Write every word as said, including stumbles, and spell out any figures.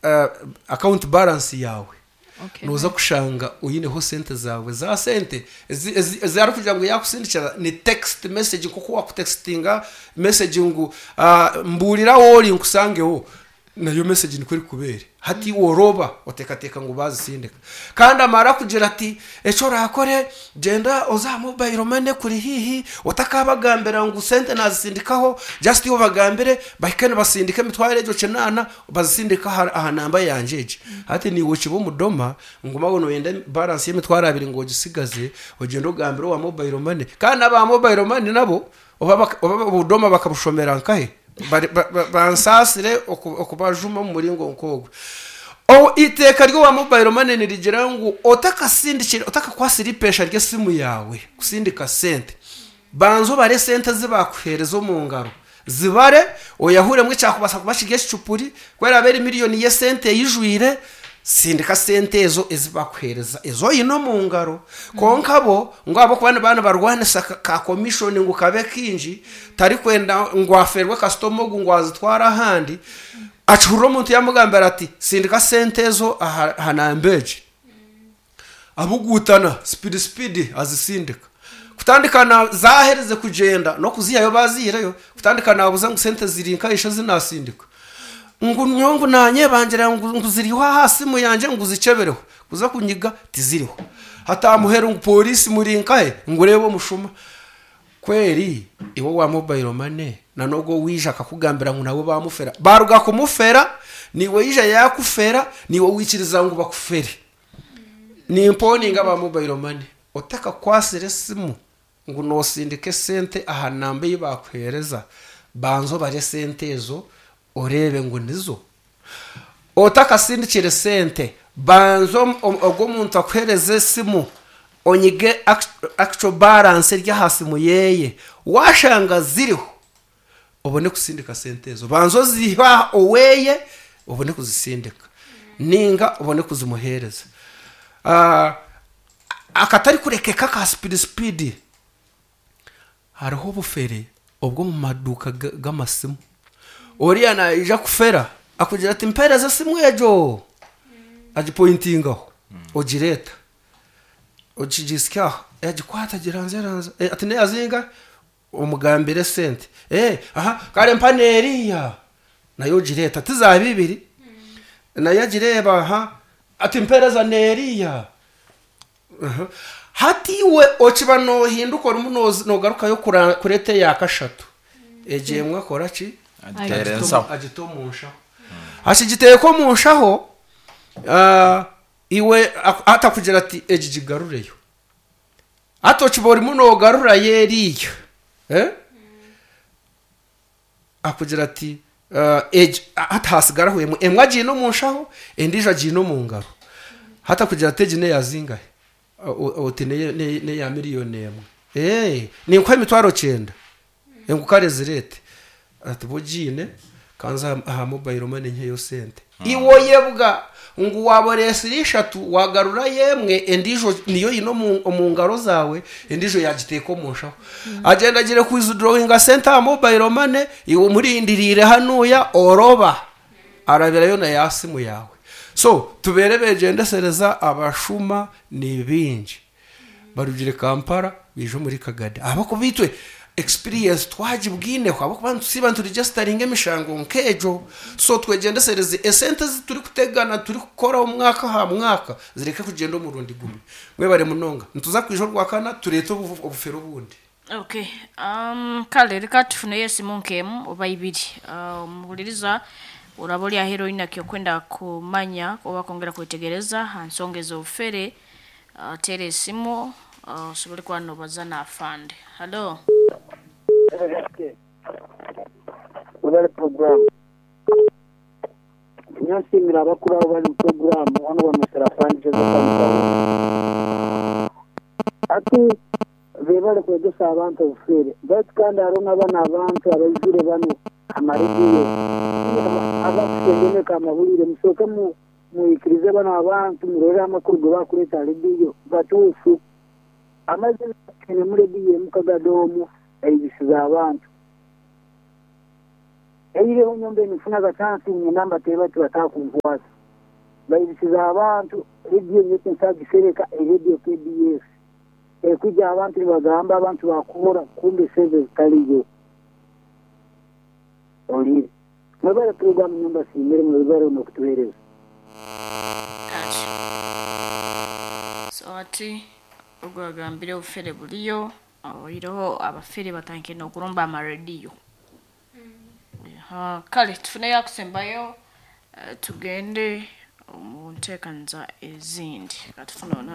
uh, account balance yawe okay nuza kushanga uyineho sente zawe za sente zari kugira ngo yakusindikira ni text message kuko wakutextinga message ngo uh, mburira wori nkusangeho nayo message ni kuri kubere hati woroba otekateka ngo bazisindika kandi amara kugira ati eco rakore genda oza mobile money kuri hihi utakabagambira ngo sente nazisindikaho just yo bagambire bakene basindike mitware ejo cenana bazisindika aha namba yanjeje hati ni wochi bo mudoma ngo mabono yenda balance yemitware abiri ngo gisigaze ogenda ogambira wa mobile money kandi aba mobile money nabo obudoma bakabushomera nkahe bansasire okubajuma mu muringo nkogwe o iteka ryo wa mobile money nirigira ngo otakasindikira otakakwasiripesha rye simu yawe kusindika sente banzo bare sente zibakwereza mu ngaro zibare oyahure mwe cyakubasa kubashige cupuri kwera beri miliyoni ye sente yijwire sindika sente ezo ezibakwereza ezo yino mu ngaro konkabo ngo abo kubana bana barwane ka commission ngo kabe kinji tari kwenda ngo aferwe customer ngo azitwara handi acuro muntu yamugambira ati sindika sente ezo hanambeje abugutana speed speed azisindika kutandikana zahereze kugenda no kuziyayo bazireyo kutandikana abuza ngo sente zirinka isho zinasindika ngo nyongo nanye banjera ngo ziriho hasi mu yanje ngo zicebereho kuza kunyiga tiziriho hata muhera ngo police murinkahe ngo rebo mushuma kweri iwo wa mobile money nanogo wije akakugambira ngo nabo bamufera baruga kumufera niwe yije yakufera niwe wikiriza ngo bakufere ni imponinga ba mobile money otaka kwasire simu ngo no sindike sente aha nambe yibakwereza banzo bare sente ezo orebe ngo nizo otaka sindikire sente banzo ogo muntu akwereze simu onyige actual balance rya hasi mu yeye washanga ziriho obone kusindika sente ezo banzo ziha oweye obone kuzisindika ninga obone kuzimuhereza ah akatari kurekeka ka speed speed hariho bufere obwo mu maduka gamasimu Oriana ija kufera akugira ati mpereza simwejo agipointingaho ogireta ogijiska yagikwata giranzeranza ati ne azinga umugambire sente eh aha kare mpaneriya nayo gireta tizabibiri nayo gireba aha ati mpereza neriya hati we okibano hinduko rumunozi no garuka yo kurete yakashatu ejemwe akora ki agitomusha ashigiteye ko mushaho uh, iwe atakugira ati ejigarureyo atokibori muno garura yeriyo eh akugira ati uh, ej atahasigara huye emwa jino mushaho endija jino mu ngaro hata kugira tegine yazinga otine ne, ne ya miliyoni emwe eh ni nkwa mitwaro cyenda engukare zirete atubujine kanza aha mobile money nkeyo sente iwo yebwa ngo waborese ishatu wagarura yemwe endijo niyo yino mu ngaro zawe endijo yagiteko mushaho agenda agire ku withdrawing center mobile money iwo murindirire hanuya oroba arabirayo na yasimu yawe so tubere begenda sereza abashuma nibinji barugire Kampala bijo muri Kagada abakubitwe experience twajibwine kwa abantu sibantu registering emishango nkejo so twegenda sereze esente turi kutegana turi gukora umwaka ha mwaka zireka kugenda mu rundi gumi mwe bare munonga ntuza kwijo rwakana tureto obufero bundi okay um kale reka tufune yesi munkemu obayibiri um buliriza uraboli ya heroine akyo kwenda kumanya oba kongera kwetegereza hansongezo ufere uh, tere simu uh, subuli kwa nobazana afande hello okay udale program nyasi miraba kuri abali program hano wa musarafanje zo ati vebale ko dosa abantu ufere but kandi arona bana abantu abazire bano amarigiye abakugene kama bulire musoka mu muikirize bana abantu murera amakuru bakureta radio batufu amaze kene muri diye mukagadomo ayibisiza abantu eireho nyombe nifuna gatansi namba teba tubatakumvwasa bayibisiza abantu radio nyete nsagisereka radio K B S ekujja abantu bagamba abantu bakubora kumbe seze kaliyo oli mabara program nyumba simere mabara nokutuhereza so ati ugwagambire ufere buliyo oyiroho abafere batanke no kurumba ama radio ha kale tufune yakusembayo uh, tugende mu ntekanza ezindi katufuna